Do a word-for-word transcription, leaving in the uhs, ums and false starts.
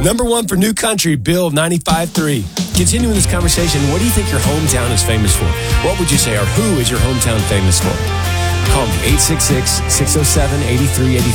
Number one for New Country, Bill ninety-five three. Continuing this conversation, what do you think your hometown is famous for? What would you say, or who is your hometown famous for? Call me, eight six six, six oh seven, eight three eight three.